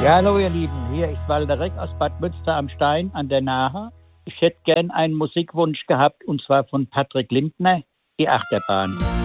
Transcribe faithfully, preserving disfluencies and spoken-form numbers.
Ja, hallo ihr Lieben, hier ist Walter Reck aus Bad Münster am Stein an der Nahe. Ich hätte gern einen Musikwunsch gehabt und zwar von Patrick Lindner, die Achterbahn.